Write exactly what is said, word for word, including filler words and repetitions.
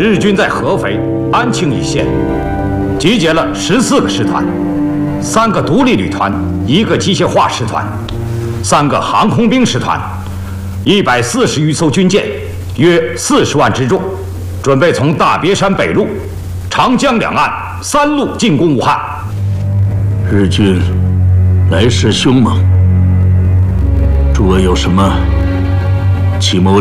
日军在合肥、安庆一线集结了十四个师团，三个独立旅团，一个机械化师团，三个航空兵师团，一百四十余艘军舰，约四十万之众，准备从大别山北路、长江两岸三路进攻武汉。 日军来势凶猛，诸位有什么计谋